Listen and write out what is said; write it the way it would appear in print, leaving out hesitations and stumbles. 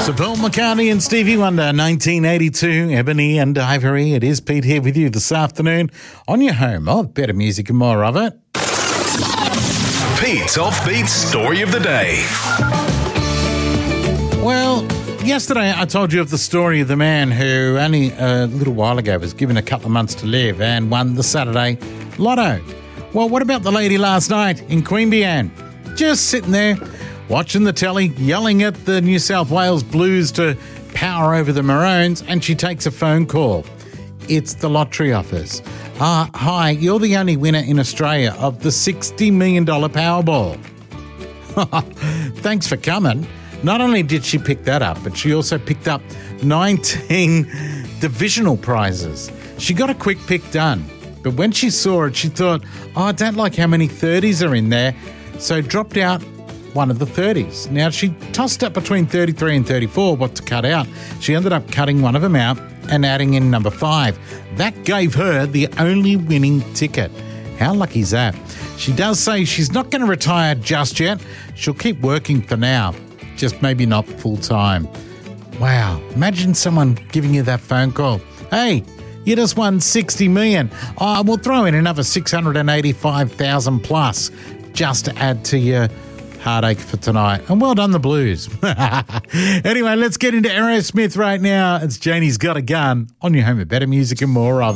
So Paul McCartney and Stevie Wonder, 1982, Ebony and Ivory. It is Pete here with you this afternoon on your home of better music and more of it. Pete's Offbeat Story of the Day. Well, yesterday I told you of the story of the man who only a little while ago was given a couple of months to live and won the Saturday Lotto. Well, what about the lady last night in Queanbeyan? Just sitting there, watching the telly, yelling at the New South Wales Blues to power over the Maroons, and she takes a phone call. It's the lottery office. Hi, you're the only winner in Australia of the $60 million Powerball. Thanks for coming. Not only did she pick that up, but she also picked up 19 divisional prizes. She got a quick pick done, but when she saw it, she thought, I don't like how many 30s are in there, so dropped out one of the 30s. Now, she tossed up between 33 and 34 what to cut out. She ended up cutting one of them out and adding in number 5. That gave her the only winning ticket. How lucky is that? She does say she's not going to retire just yet. She'll keep working for now, just maybe not full time. Wow, imagine someone giving you that phone call. Hey, you just won 60 million. Oh, we'll throw in another 685,000 plus just to add to your heartache for tonight. And well done, the Blues. Anyway, let's get into Aerosmith right now. It's Janie's Got a Gun on your home of better music and more of it.